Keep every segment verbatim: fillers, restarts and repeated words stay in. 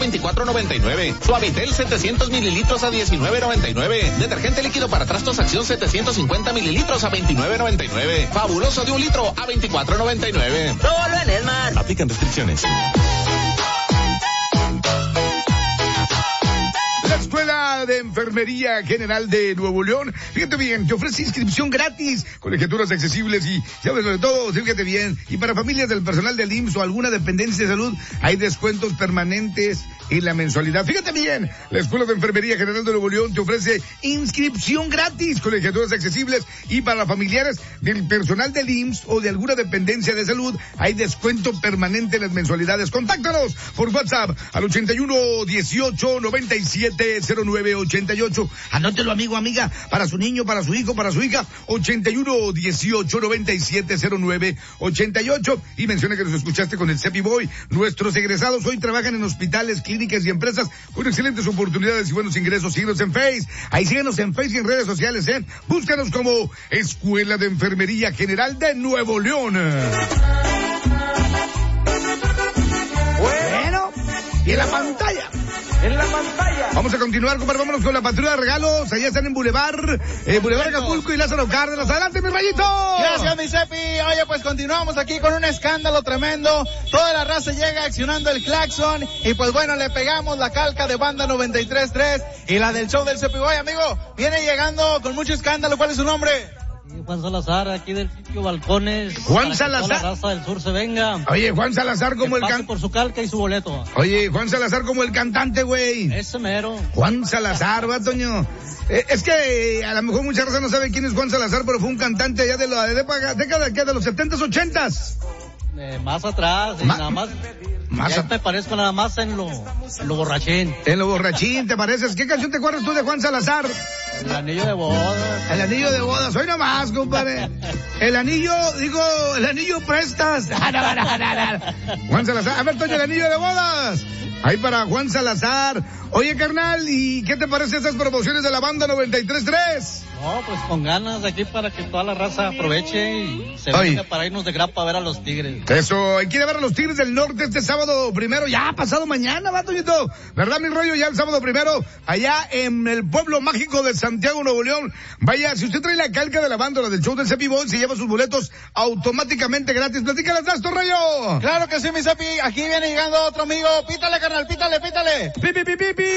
veinticuatro noventa y nueve. Suavitel setecientos mililitros a diecinueve noventa y nueve. Detergente líquido para trastos Acción setecientos cincuenta mililitros a veintinueve noventa y nueve. Fabuloso de un litro a veinticuatro noventa y nueve. Solo en Esmar. Aplican restricciones. La Escuela de Enfermería General de Nuevo León, fíjate bien, te ofrece inscripción gratis, colegiaturas accesibles y, sabes, sobre todo, fíjate bien, y para familias del personal del I M S S o alguna dependencia de salud, hay descuentos permanentes en la mensualidad. Fíjate bien, la Escuela de Enfermería General de Nuevo León te ofrece inscripción gratis, colegiaturas accesibles, y para familiares del personal del I M S S o de alguna dependencia de salud, hay descuento permanente en las mensualidades. Contáctanos por WhatsApp al ochenta y uno dieciocho noventa y siete cero nueve ochenta y ocho. Anótelo, amigo, amiga, para su niño, para su hijo, para su hija. ochenta y uno dieciocho noventa y siete cero nueve ochenta y ocho. Y menciona que nos escuchaste con el Cepi Boy. Nuestros egresados hoy trabajan en hospitales, clínicas y empresas con excelentes oportunidades y buenos ingresos. Síguenos en Face. Ahí síguenos en Face y en redes sociales, ¿eh? Búscanos como Escuela de Enfermería General de Nuevo León. Bueno, y en la pantalla. En la pantalla. Vamos a continuar, compadre, vámonos con la patrulla de regalos. Allá están en Boulevard, eh, Boulevard Acapulco y Lázaro Cárdenas. Adelante, mi Rayito. Gracias, mi Cepi. Oye, pues continuamos aquí con un escándalo tremendo. Toda la raza llega accionando el claxon. Y pues bueno, le pegamos la calca de Banda noventa y tres punto tres y la del show del Cepi. Oye, amigo, viene llegando con mucho escándalo. ¿Cuál es su nombre? Juan Salazar, aquí del sitio Balcones. Juan Salazar. Que toda la raza del sur se venga. Oye, Juan Salazar como el cantante. Por su calca y su boleto. Oye, Juan Salazar como el cantante, güey. Ese mero. Juan Salazar, va, Toño. Eh, es que eh, a lo mejor mucha raza no sabe quién es Juan Salazar, pero fue un cantante allá de la de, de, de, década de, de los setentas, ochentas. Eh, más atrás, y Ma- nada más. Más ya a- me parezco nada más en lo, en lo borrachín. En lo borrachín, ¿te pareces? ¿Qué canción te acuerdas tú de Juan Salazar? El anillo de boda. El anillo de bodas, hoy nomás, compadre. El anillo, digo, el anillo prestas. Ah, no, no, no, no. Juan Salazar, a ver, Toño, el anillo de bodas. Ahí para Juan Salazar. Oye, carnal, ¿y qué te parece estas promociones de la Banda noventa y tres punto tres? No, pues con ganas de aquí para que toda la raza aproveche y se Ay. venga para irnos de grapa a ver a los Tigres. Eso, hay que ir a ver a los Tigres del Norte este sábado primero, ya pasado mañana, va, Toñito. ¿Verdad, mi rollo? Ya el sábado primero, allá en el pueblo mágico de Santiago, Nuevo León. Vaya, si usted trae la calca de la banda, la del show del Cepi Boy, se lleva sus boletos automáticamente gratis. Platícalas, das, Rayo. Claro que sí, mi Cepi. Aquí viene llegando otro amigo. Pítale, carnal, pítale, pítale. ¡Pi, pi, pi, pi, pi!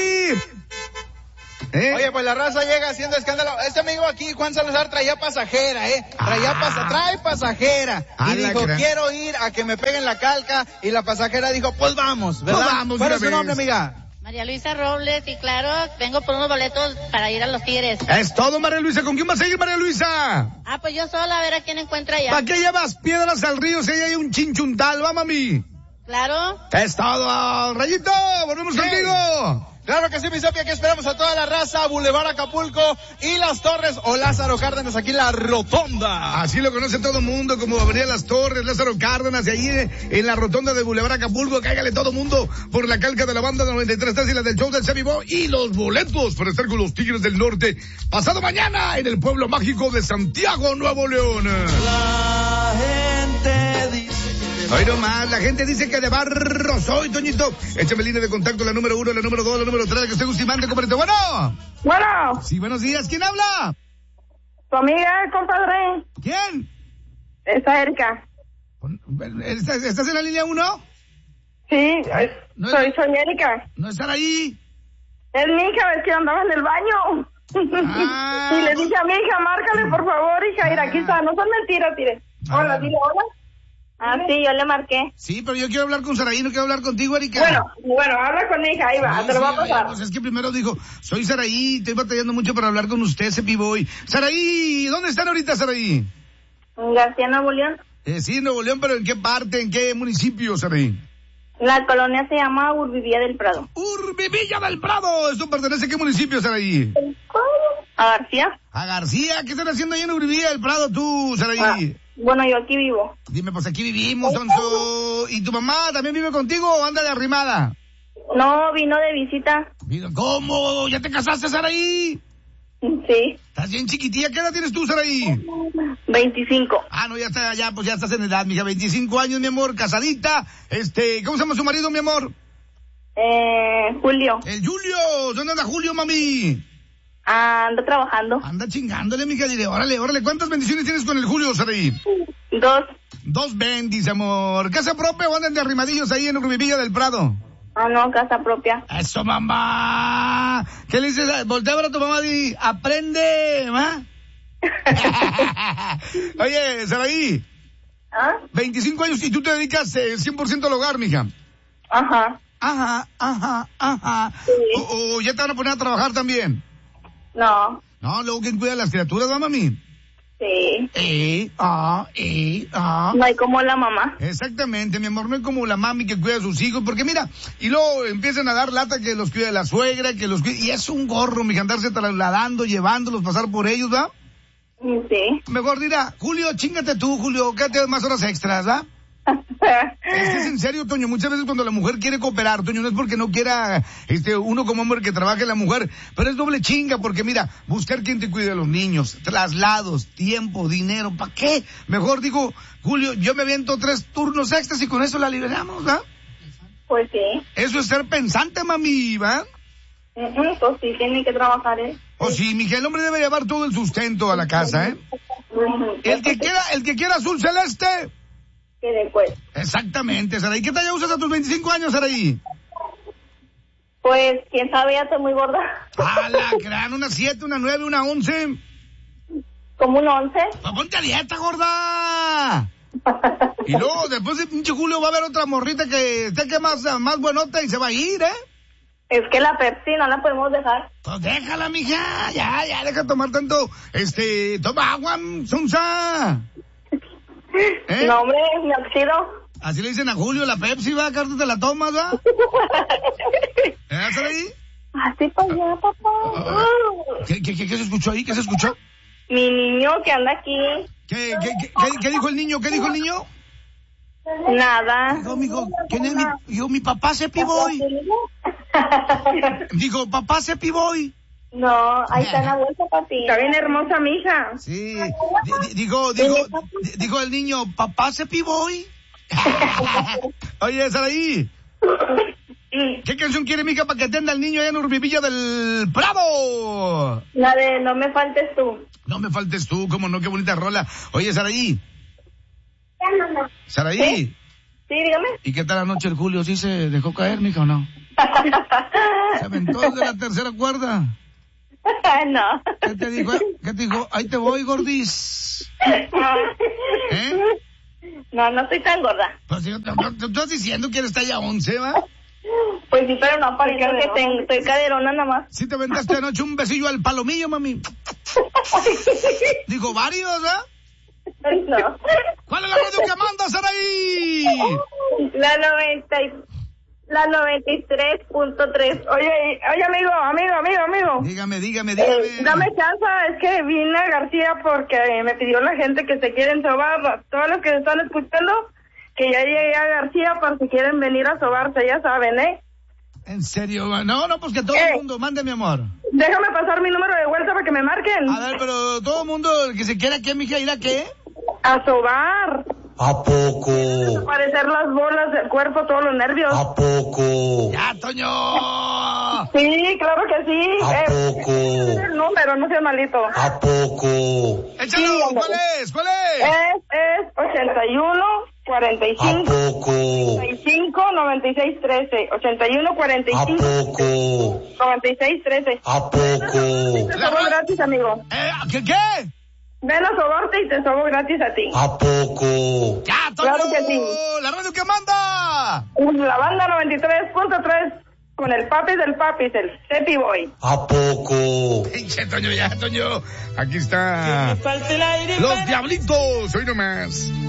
¿Eh? Oye, pues la raza llega haciendo escándalo. Este amigo aquí, Juan Salazar, traía pasajera, ¿eh? Traía Ah. pasa, trae pasajera. Ah, Y la dijo, gran- quiero ir a que me peguen la calca. Y la pasajera dijo, pues vamos, ¿verdad? Pues vamos, ¿Cuál una es su vez. nombre, amiga? María Luisa Robles, y claro, vengo por unos boletos para ir a los Tigres. Es todo, María Luisa. ¿Con quién vas a ir, María Luisa? Ah, pues yo sola, a ver a quién encuentra allá. ¿Para qué llevas piedras al río si ahí hay un chinchuntal? Va, mami. Claro. Es todo, Rayito. Volvemos Sí. contigo. Claro que sí, mi Cepi. Aquí esperamos a toda la raza. Boulevard Acapulco y Las Torres o Lázaro Cárdenas, aquí en la Rotonda. Así lo conoce todo el mundo, como Avenida Las Torres, Lázaro Cárdenas, y ahí eh, en la rotonda de Boulevard Acapulco. Cáigale todo el mundo por la calca de la Banda noventa y tres punto tres y la del show del Cepi Boy y los boletos para estar con los Tigres del Norte pasado mañana en el pueblo mágico de Santiago, Nuevo León. La gente dice. Hoy nomás, la gente dice que de barro soy, Toñito. Échame línea de contacto, la número uno, la número dos, la número tres, que estoy gustimante, compadre. Bueno. Bueno, Sí, buenos días. ¿Quién habla? tu amiga, compadre, ¿Quién? esa Erika. ¿Estás, estás en la línea uno? Sí, No, soy, no. soy Erika. ¿No están ahí? Es mi hija, ves que andaba en el baño. Ah. Y le dije a mi hija, márcale por favor, hija, mira, aquí está, no son mentiras, mire. Hola, Ah. dile hola. Ah, sí, yo le marqué. Sí, pero yo quiero hablar con Saraí, no quiero hablar contigo, Erika. Bueno, bueno, habla con mi hija, ahí va, Sí, te lo sí, voy a pasar. pues es que primero dijo, soy Saraí, estoy batallando mucho para hablar con usted, Cepi Boy. Saraí, ¿dónde están ahorita, Saraí? García, Nuevo León. Eh, sí, en Nuevo León, pero ¿en qué parte, en qué municipio, Saraí? La colonia se llama Urbivilla del Prado. Urbivilla del Prado, ¿esto pertenece a qué municipio, Saraí? ¿A García? A García, ¿qué están haciendo ahí en Urbivilla del Prado tú, Saraí? Ah, bueno, yo aquí vivo. Dime, pues aquí vivimos, Sonso. ¿Y tu mamá también vive contigo o anda de arrimada? No, vino de visita. Mira, ¿cómo? ¿Ya te casaste, Saraí? Sí, Estás bien chiquitilla, ¿qué edad tienes tú, Saraí? veinticinco. Ah, no, ya está, ya, pues ya estás en edad, mija, veinticinco años, mi amor, casadita. Este, ¿cómo se llama su marido, mi amor? Eh, Julio. El Julio. ¿Dónde anda Julio, mami? Ah, ando trabajando. Anda chingándole, mija. Dile, órale, órale. ¿Cuántas bendiciones tienes con el Julio, Saraí? Dos. Dos bendis, amor. ¿Casa propia o andan de arrimadillos ahí en Rubivilla del Prado? Ah, no, casa propia. Eso, mamá. ¿Qué le dices? Voltea a ver a tu mamá y aprende, ¿va? Oye, Saraí. ¿Ah? veinticinco años y tú te dedicas eh, cien por ciento al hogar, mija. Ajá. Ajá, ajá, ajá. Sí. O, o ya te van a poner a trabajar también. No. No, luego ¿quién cuida a las criaturas, va, mami? Sí. Eh, ah, eh, ah. No hay como la mamá. Exactamente, mi amor, no es como la mami que cuida a sus hijos, porque mira, y luego empiezan a dar lata que los cuida la suegra, que los cuida, y es un gorro, mija, andarse trasladando, llevándolos, pasar por ellos, ¿va? Sí. Mejor dirá, Julio, chíngate tú, Julio, quédate más horas extras, ¿va? Es que es en serio, Toño, muchas veces cuando la mujer quiere cooperar, Toño, no es porque no quiera este uno como hombre que trabaje la mujer, pero es doble chinga, porque mira, buscar quien te cuide a los niños, traslados, tiempo, dinero, ¿para qué? Mejor digo, Julio, yo me aviento tres turnos extras y con eso la liberamos, ¿va? Pues sí. Eso es ser pensante, mami, ¿va? Uh-huh, pues sí, tiene que trabajar él. O sí, mija, el hombre debe llevar todo el sustento a la casa, ¿eh? Uh-huh. El que quiera, el que quiera azul celeste. Que después. Exactamente, Saraí. ¿Qué talla usas a tus veinticinco años, Saraí? Pues, quién sabe, ya estoy muy gorda. ¡Ah, la gran! ¿Una siete, una nueve, una once? Como un once. Pues ponte a dieta, gorda. Y luego, después de pinche Julio, va a haber otra morrita que esté que más, más buenota y se va a ir, ¿eh? Es que la Pepsi no la podemos dejar. Pues déjala, mija. Ya, ya, deja tomar tanto. Este, toma agua, Sonsa. ¿Eh? No, hombre, me oxido. Así le dicen a Julio, la Pepsi, va, Carta, te la tomas, ¿va? ¿Eh, Saraí? Así para allá, papá. ¿Qué, qué, qué, ¿Qué se escuchó ahí? ¿Qué se escuchó? Mi niño que anda aquí. ¿Qué, qué, qué, qué, qué dijo el niño? ¿Qué dijo el niño? Nada. Dijo, amigo, ¿quién es mi, dijo, mi papá Cepi Boy. Dijo, papá Cepi Boy. No, ahí está en la bolsa, papi. Está bien hermosa mi hija. Sí, di- di- dijo, dijo, di- dijo el niño, papá Cepi Boy. Oye, Saraí, ¿qué canción quiere, mija, para que atienda al niño allá en Urbivilla del Prado? La de No me faltes tú. No me faltes tú, cómo no, qué bonita rola. Oye, Saraí, Saraí, ¿Sí? Sí, dígame. ¿y qué tal anoche el Julio? ¿Sí se dejó caer, mija, o no? ¿Se aventó desde la tercera cuerda? No. ¿Qué te dijo? ¿Qué te dijo? Ahí te voy, gordis. ¿Eh? No, no estoy tan gorda. Pues yo, yo, yo, tú estás diciendo que eres talla once, ¿va? Pues sí, pero no parece que tengo, estoy caderona nada más. Sí te aventaste anoche un besillo al palomillo, mami. Dijo varios, ¿eh? No. ¿Cuál es la radio que manda, Saraí? La noventa y... La noventa y tres punto tres. Oye, oye, amigo, amigo, amigo, amigo. Dígame, dígame, dígame. Eh, dame chance, es que vine a García porque me pidió la gente que se quieren sobar. Todos los que se están escuchando, que ya llegué a García por si quieren venir a sobarse, ya saben, ¿eh? ¿En serio? No, no, pues que todo Eh. el mundo, mande, mi amor. Déjame pasar mi número de vuelta para que me marquen. A ver, pero todo el mundo, el que se quiera, ¿qué, mija? ¿Ir a qué? A sobar. ¿A poco? Desaparecer las bolas del cuerpo, todos los nervios. ¿A poco? ¡Ya, Toño! Sí, claro que sí. ¿A Eh, poco? el número, no seas malito. ¿A poco? ¡Échalo! Sí, hombre. ¿Cuál es? ¿Cuál es? Es, es ochenta y uno, cuarenta y ¿A cinco, poco? noventa y cinco, noventa y seis, trece. ochenta y uno, cuarenta y ¿A cinco, poco? noventa y seis, trece. ¿A poco? Te sobo gratis, amigo. Eh, ¿Qué, qué? Ven a sobarte y te sobo gratis a ti. ¿A poco? ¡Ya, Toño! Claro que sí. ¡La radio que manda! La banda noventa y tres punto tres con el papis del papis, el Cepi Boy. ¿A poco? Pinche Toño, ya, Toño. Aquí está. Falta el aire. Los Diablitos. Hoy nomás.